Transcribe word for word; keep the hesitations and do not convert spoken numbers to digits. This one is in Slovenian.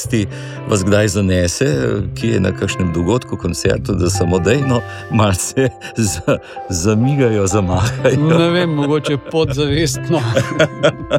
podzavesti vas kdaj zanese, ki je na kakšnem dogodku, koncertu, da samodejno malce zamigajo, zamahajo? Ne vem, mogoče podzavestno.